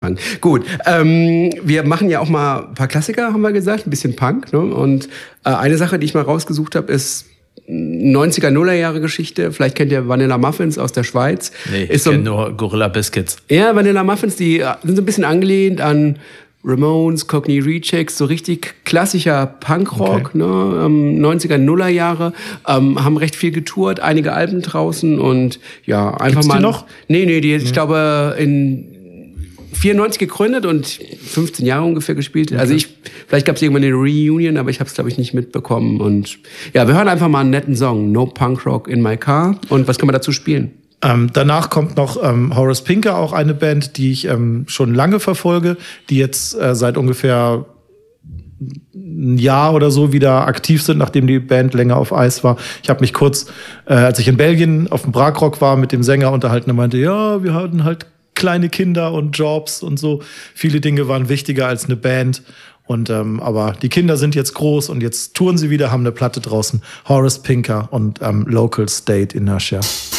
sagen. Gut, wir machen ja auch mal ein paar Klassiker, haben wir gesagt, ein bisschen Punk. Ne? Und eine Sache, die ich mal rausgesucht habe, ist 90er, Nuller Jahre Geschichte. Vielleicht kennt ihr Vanilla Muffins aus der Schweiz. Nee, ich kenne nur Gorilla Biscuits. Ja, Vanilla Muffins, die sind so ein bisschen angelehnt an Ramones, Cockney Rejects, so richtig klassischer Punkrock, okay. Ne? 90er, Nuller Jahre, haben recht viel getourt, einige Alben draußen und ja, einfach Gibt's mal. Die noch? Nee, ich glaube in 94 gegründet und 15 Jahre ungefähr gespielt. Okay. Also vielleicht gab es irgendwann eine Reunion, aber ich habe es, glaube ich, nicht mitbekommen. Und ja, wir hören einfach mal einen netten Song, No Punk Rock in My Car. Und was kann man dazu spielen? Danach kommt noch Horace Pinker, auch eine Band, die ich schon lange verfolge, die jetzt seit ungefähr ein Jahr oder so wieder aktiv sind, nachdem die Band länger auf Eis war. Ich habe mich kurz, als ich in Belgien auf dem Bragrock war, mit dem Sänger unterhalten. Er meinte, ja, wir hatten halt kleine Kinder und Jobs und so. Viele Dinge waren wichtiger als eine Band. Und aber die Kinder sind jetzt groß und jetzt touren sie wieder, haben eine Platte draußen. Horace Pinker und Local State Inertia.